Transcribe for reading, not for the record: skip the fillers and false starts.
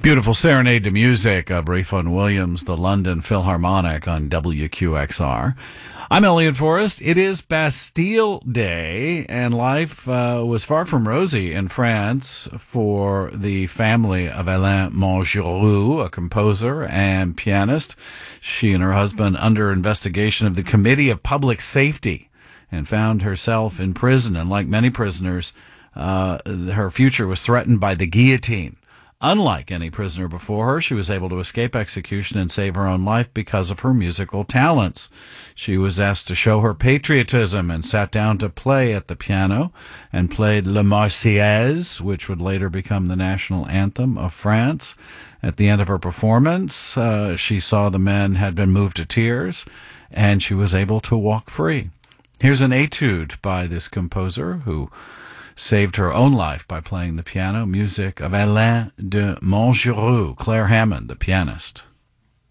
Beautiful serenade to music of Rayfun Williams, the London Philharmonic on WQXR. I'm Elliot Forrest. It is Bastille Day, and life was far from rosy in France for the family of Alain Montgeroux, a composer and pianist. She and her husband under investigation of the Committee of Public Safety and found herself in prison. And like many prisoners, her future was threatened by the guillotine. Unlike any prisoner before her, she was able to escape execution and save her own life because of her musical talents. She was asked to show her patriotism and sat down to play at the piano and played La Marseillaise, which would later become the national anthem of France. At the end of her performance, she saw the men had been moved to tears, and she was able to walk free. Here's an etude by this composer who saved her own life by playing the piano, music of Alain de Montgeroux, Claire Hammond, the pianist.